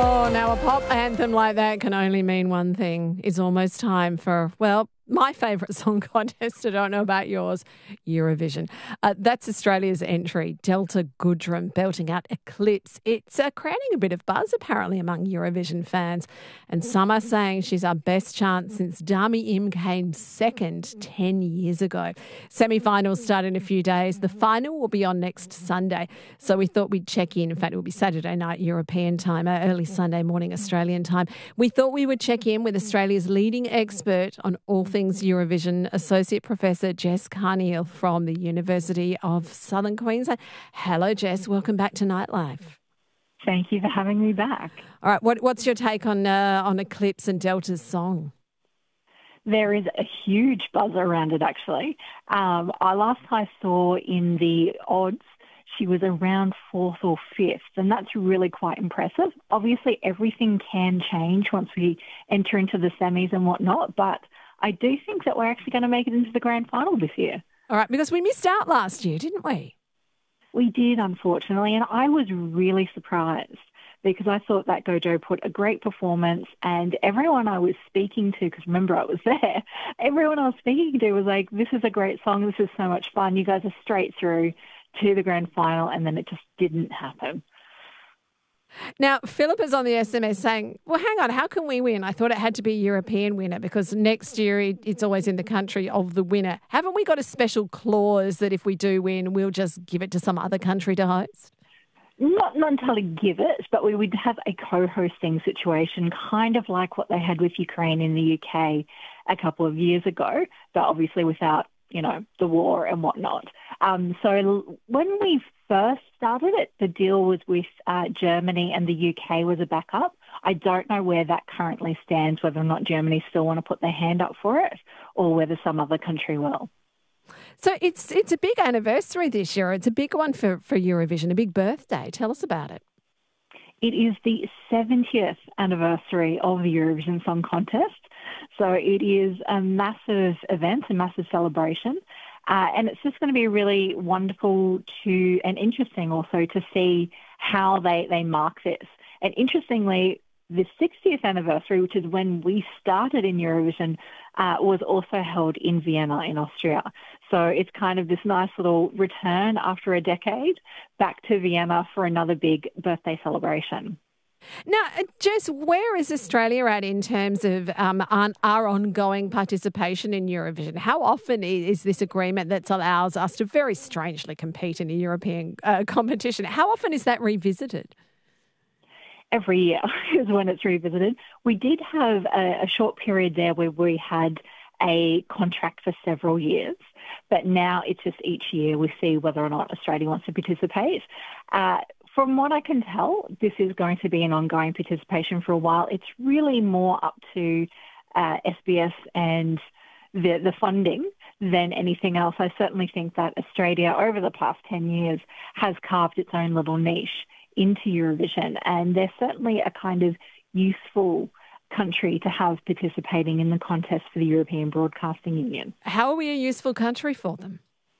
Oh, now a pop anthem like that can only mean one thing. It's almost time for, well, my favourite song contest. I don't know about yours, Eurovision. That's Australia's entry, Delta Goodrem, belting out Eclipse. It's creating a bit of buzz, apparently, among Eurovision fans. And some are saying she's our best chance since Dami Im came second 10 years ago. Semi-finals start in a few days. The final will be on next Sunday. So we thought we'd check in. In fact, it will be Saturday night European time, early Sunday morning Australian time. We thought we would check in with Australia's leading expert on all things Eurovision, Associate Professor Jess Carneil from the University of Southern Queensland. Hello, Jess. Welcome back to Nightlife. Thank you for having me back. All right, what's your take on Eclipse and Delta's song? There is a huge buzz around it, actually. Last I saw in the odds, she was around fourth or fifth, and that's really quite impressive. Obviously, everything can change once we enter into the semis and whatnot, but I do think that we're actually going to make it into the grand final this year. All right, because we missed out last year, didn't we? We did, unfortunately, and I was really surprised because I thought that Gojo put a great performance, and everyone I was speaking to, because remember I was there, everyone I was speaking to was like, this is a great song, this is so much fun, you guys are straight through to the grand final, and then it just didn't happen. Now, Philip is on the SMS saying, well, hang on, how can we win? I thought it had to be a European winner because next year it's always in the country of the winner. Haven't we got a special clause that if we do win, we'll just give it to some other country to host? Not entirely give it, but we would have a co-hosting situation, kind of like what they had with Ukraine in the UK a couple of years ago, but obviously without, the war and whatnot. So when we first started it, the deal was with Germany and the UK was a backup. I don't know where that currently stands, whether or not Germany still want to put their hand up for it or whether some other country will. So it's a big anniversary this year. It's a big one for Eurovision, a big birthday. Tell us about it. It is the 70th anniversary of the Eurovision Song Contest. So it is a massive event, a massive celebration. And it's just going to be really wonderful and interesting also to see how they mark this. And interestingly, the 60th anniversary, which is when we started in Eurovision, was also held in Vienna in Austria. So it's kind of this nice little return after a decade back to Vienna for another big birthday celebration. Now, Jess, where is Australia at in terms of our ongoing participation in Eurovision? How often is this agreement that allows us to very strangely compete in a European competition? How often is that revisited? Every year is when it's revisited. We did have a short period there where we had a contract for several years, but now it's just each year we see whether or not Australia wants to participate. From what I can tell, this is going to be an ongoing participation for a while. It's really more up to SBS and the funding than anything else. I certainly think that Australia, over the past 10 years, has carved its own little niche into Eurovision, and they're certainly a kind of useful country to have participating in the contest for the European Broadcasting Union. How are we a useful country for them?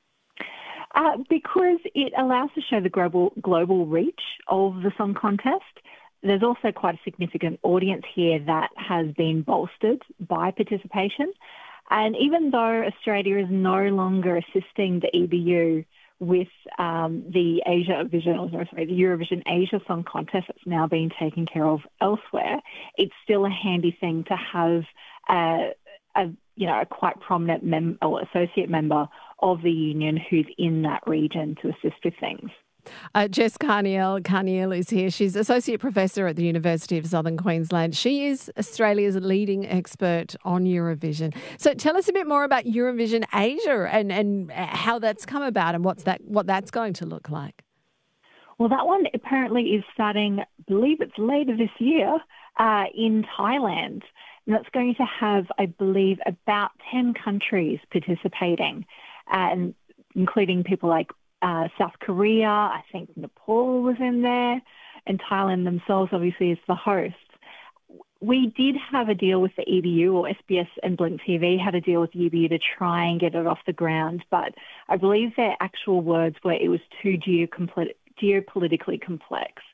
Because it allows to show the global reach of the song contest. There's also quite a significant audience here that has been bolstered by participation. And even though Australia is no longer assisting the EBU with the Eurovision Asia Song Contest that's now being taken care of elsewhere, it's still a handy thing to have a quite prominent or associate member of the union who's in that region to assist with things. Jess Carneil is here. She's Associate Professor at the University of Southern Queensland. She is Australia's leading expert on Eurovision. So tell us a bit more about Eurovision Asia and how that's come about and what that's going to look like. Well, that one apparently is starting, I believe it's later this year, in Thailand. And that's going to have, I believe, about 10 countries participating, and including people like South Korea. I think Nepal was in there, and Thailand themselves obviously is the host. We did have a deal with the EBU, or SBS and Blink TV had a deal with the EBU to try and get it off the ground, but I believe their actual words were it was too geopolitically complex.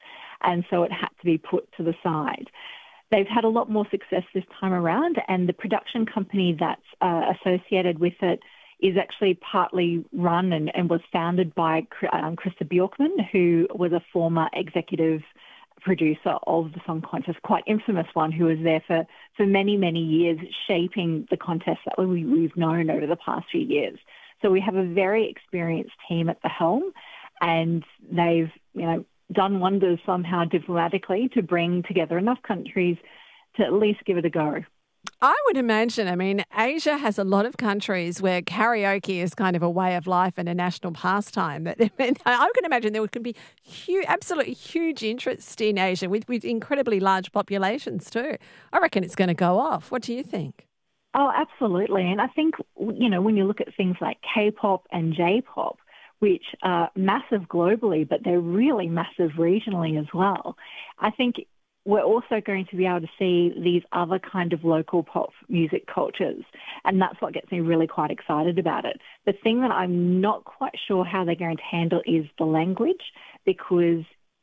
and so it had to be put to the side. They've had a lot more success this time around, and the production company that's associated with it is actually partly run and was founded by Krista Bjorkman, who was a former executive producer of the Song Contest, quite infamous one, who was there for many, many years, shaping the contest that we've known over the past few years. So we have a very experienced team at the helm, and they've, done wonders somehow diplomatically to bring together enough countries to at least give it a go. I would imagine, Asia has a lot of countries where karaoke is kind of a way of life and a national pastime. I can imagine there could be absolutely huge interest in Asia with incredibly large populations too. I reckon it's going to go off. What do you think? Oh, absolutely. And I think, when you look at things like K-pop and J-pop, which are massive globally, but they're really massive regionally as well, I think we're also going to be able to see these other kind of local pop music cultures. And that's what gets me really quite excited about it. The thing that I'm not quite sure how they're going to handle is the language, because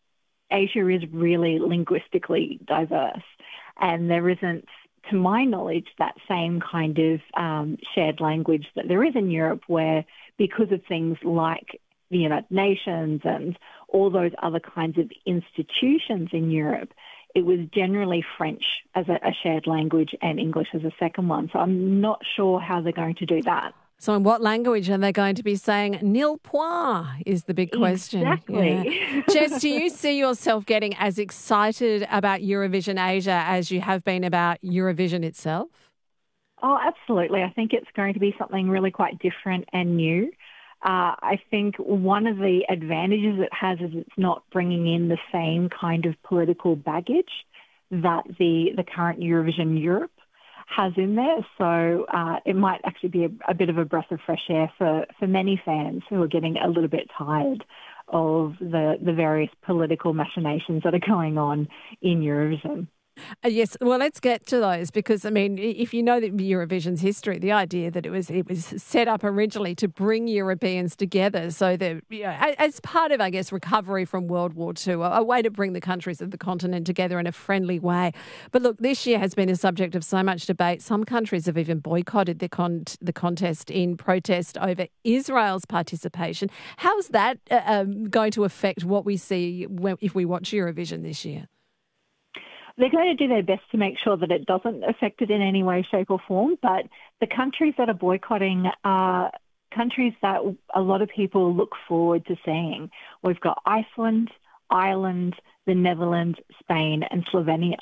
Asia is really linguistically diverse. And there isn't, to my knowledge, that same kind of shared language that there is in Europe, where because of things like the United Nations and all those other kinds of institutions in Europe, it was generally French as a shared language and English as a second one. So I'm not sure how they're going to do that. So in what language are they going to be saying nil point is the big question. Exactly. Yeah. Jess, do you see yourself getting as excited about Eurovision Asia as you have been about Eurovision itself? Oh, absolutely. I think it's going to be something really quite different and new. I think one of the advantages it has is it's not bringing in the same kind of political baggage that the current Eurovision Europe has in there. So it might actually be a bit of a breath of fresh air for many fans who are getting a little bit tired of the various political machinations that are going on in Eurovision. Yes, well, let's get to those because, if you know the Eurovision's history, the idea that it was set up originally to bring Europeans together so that, as part of, I guess, recovery from World War II, a way to bring the countries of the continent together in a friendly way. But look, this year has been a subject of so much debate. Some countries have even boycotted the contest in protest over Israel's participation. How's that going to affect what we see if we watch Eurovision this year? They're going to do their best to make sure that it doesn't affect it in any way, shape or form. But the countries that are boycotting are countries that a lot of people look forward to seeing. We've got Iceland, Ireland, the Netherlands, Spain and Slovenia.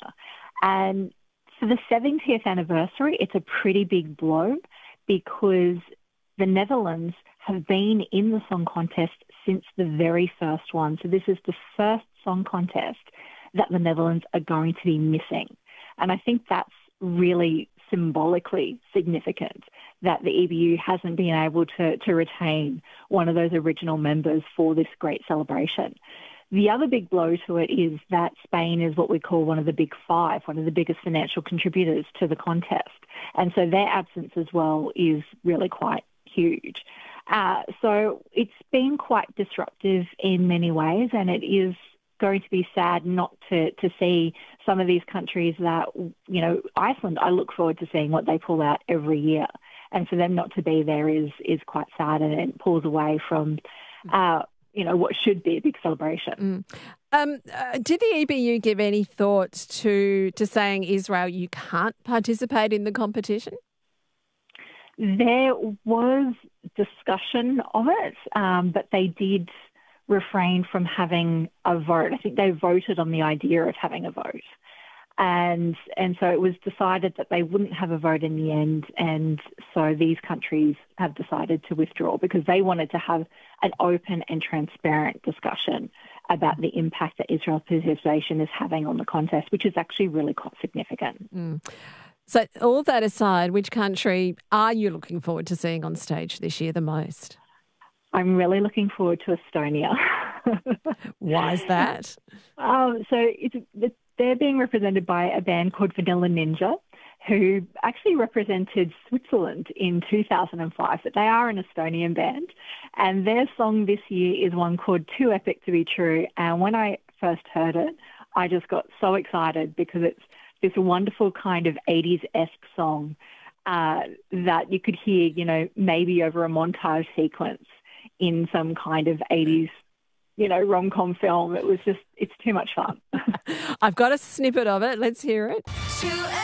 And for the 70th anniversary, it's a pretty big blow because the Netherlands have been in the song contest since the very first one. So this is the first song contest that the Netherlands are going to be missing. And I think that's really symbolically significant that the EBU hasn't been able to retain one of those original members for this great celebration. The other big blow to it is that Spain is what we call one of the big five, one of the biggest financial contributors to the contest. And so their absence as well is really quite huge. So it's been quite disruptive in many ways, and it is going to be sad not to see some of these countries that, Iceland, I look forward to seeing what they pull out every year. And for them not to be there is quite sad, and it pulls away from, what should be a big celebration. Did the EBU give any thought to saying, Israel, you can't participate in the competition? There was discussion of it, but they did refrain from having a vote. I think they voted on the idea of having a vote. And so it was decided that they wouldn't have a vote in the end. And so these countries have decided to withdraw because they wanted to have an open and transparent discussion about the impact that Israel's participation is having on the contest, which is actually really quite significant. So all that aside, which country are you looking forward to seeing on stage this year the most? I'm really looking forward to Estonia. Why is that? They're being represented by a band called Vanilla Ninja, who actually represented Switzerland in 2005, but they are an Estonian band. And their song this year is one called Too Epic to Be True. And when I first heard it, I just got so excited because it's this wonderful kind of 80s-esque song that you could hear, you know, maybe over a montage sequence in some kind of 80s, you know, rom-com film. It's too much fun. I've got a snippet of it. Let's hear it.